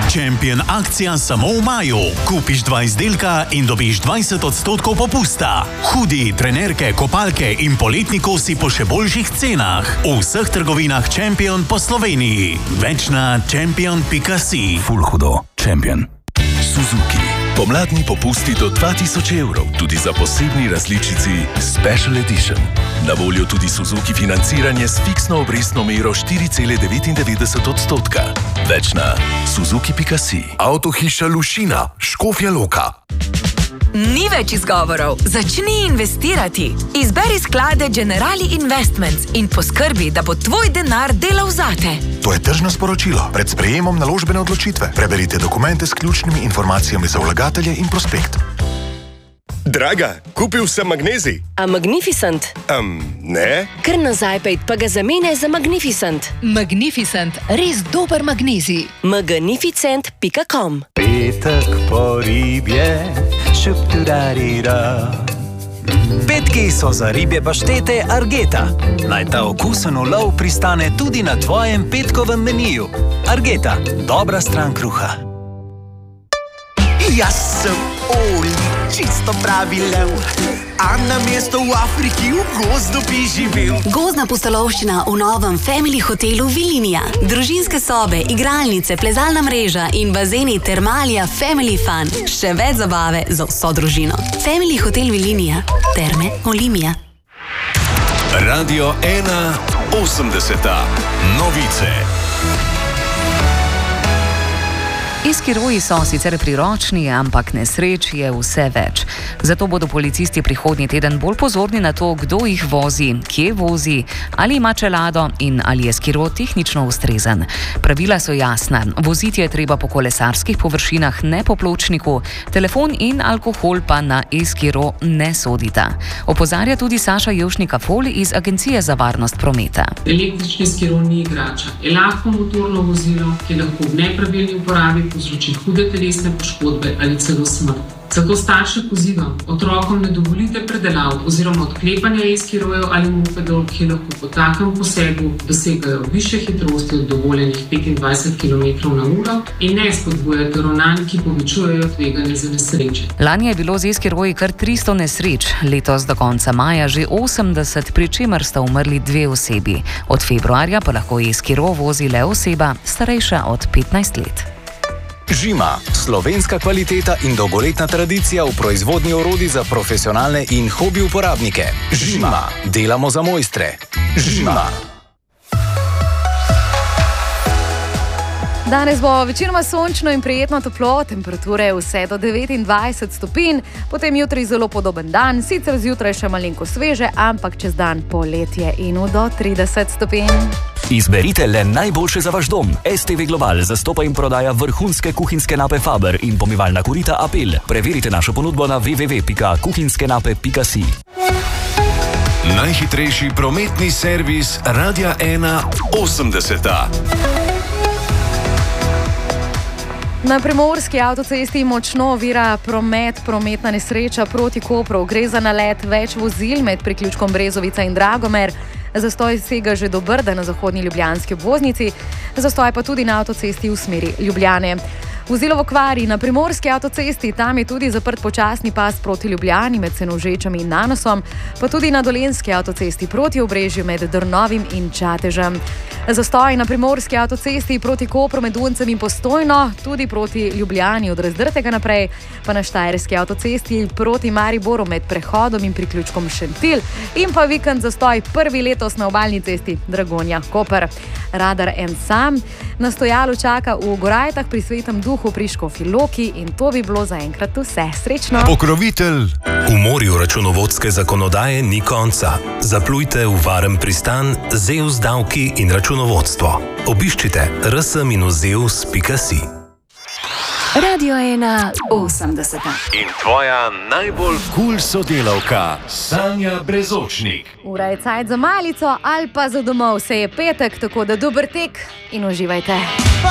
Champion akcija samo v maju. Kupiš 2 izdelka in dobiš 20% popusta. Hudi, trenerke, kopalke in poletni kosi po še boljših cenah. V vseh trgovinah Champion po Sloveniji. Več na champion.si. Ful hudo. Champion. Suzuki. Pomladni popusti do 2000 evrov, tudi za posebni različici Special Edition. Na voljo tudi Suzuki financiranje s fiksno obrestno mero 4,99%. Več na suzuki.si. Avtohiša Lušina, Škofja Loka. Ni več izgovorov. Začni investirati. Izberi sklade Generali Investments in poskrbi, da bo tvoj denar delal zate. To je tržno sporočilo. Pred sprejemom naložbene odločitve. Preberite dokumente s ključnimi informacijami za vlagatelje in prospekt. Draga, kupil sem magnezij. A Magnificent? Ne. Kar nazaj pejt, pa ga zamene za Magnificent. Magnificent, res dober magnezij. Magnificent.com. Petek po ribje, šup-tu-da-ri-da. Petki so za ribje paštete Argeta. Naj ta okusen ulov pristane tudi na tvojem petkovem meniju. Argeta, dobra stran kruha. Jaz sem Oli, čisto pravi lev, a na mesto v Afriki v gozdu bi živel. Gozdna pustolovščina v novem Family hotelu Vilinija. Družinske sobe, igralnice, plezalna mreža in bazeni Termalija Family Fun. Še več zabave za vso družino. Family hotel Vilinija. Terme Olimija. Radio 1 80. Novice. E-skiroji so sicer priročni, ampak nesreč je vse več. Zato bodo policisti prihodnji teden bolj pozorni na to, kdo jih vozi, kje vozi, ali ima čelado in ali je skiro tehnično ustrezen. Pravila so jasna. Voziti je treba po kolesarskih površinah, ne po pločniku. Telefon in alkohol pa na e-skiro ne sodita. Opozarja tudi Saša Jevšnika-Fol iz Agencije za varnost prometa. Električni skiro ni igrača. Je lahko motorno vozilo, ki lahko v nepravilni uporabi povzroči hude telesne poškodbe ali celo smrt. Zato starše pozivam, otrokom ne dovolite predelav oziroma odklepanja e-skirojev ali mopedov, ki lahko po takem posegu dosegajo višje hitrosti od dovoljenih 25 km/h in ne spodbujate ravnanj, ki povečujejo tveganje za nesreče. Lani je bilo z e-skiroji kar 300 nesreč, letos do konca maja že 80, pri čemer sta umrli 2 osebi. Od februarja pa lahko e-skiro vozi le oseba starejša od 15 let. Žima, slovenska kvaliteta in dolgoletna tradicija v proizvodnji orodij za profesionalne in hobi uporabnike. Žima, delamo za mojstre. Žima. Danes bo večinoma sončno in prijetno toplo, temperature vse do 29 stopinj, potem jutri zelo podoben dan, sicer zjutraj še malenko sveže, ampak čez dan poletje in do 30 stopinj. Izberite le najboljše za vaš dom. STV Global zastopa in prodaja vrhunske kuhinjske nape Faber in pomivalna korita Apel. Preverite našo ponudbo na www.kuhinskenape.si. Najhitrejši prometni servis Radia 1 80. Na primorski avtocesti močno ovira prometna nesreča proti Kopru. Gre za nalet več vozil med priključkom Brezovica in Dragomer. Zastoj sega že do Brda na zahodni ljubljanski obvoznici, zastoj pa tudi na avtocesti v smeri Ljubljane. Vozilo v okvari na primorski avtocesti, tam je tudi zaprt počasni pas proti Ljubljani med Senožečami in Nanosom, pa tudi na dolenski avtocesti proti Obrežju med Drnovim in Čatežem. Zastoj na primorski avtocesti proti Kopru med Uncem in Postojno, tudi proti Ljubljani od Razdrtega naprej, pa na štajerski avtocesti proti Mariboru med prehodom in priključkom Šentilj in pa vikend zastoj prvi letos na obalni cesti Dragonja-Koper. Radar en sam na stojalu čaka v Gorajtah pri Svetem Duhu pri Škofji Loki in to bi bilo zaenkrat vse. Srečno! Pokrovitelj. V morju računovodske zakonodaje ni konca. Zaplujte v varen pristan ZEUS davki in računovodstvo. Obiščite rs-zeus.si. Radio 1 80. In tvoja najbolj cool sodelavka Sanja Brezočnik. Ura je cajt za malico ali pa za domov. Se je petek, tako da dober tek in uživajte.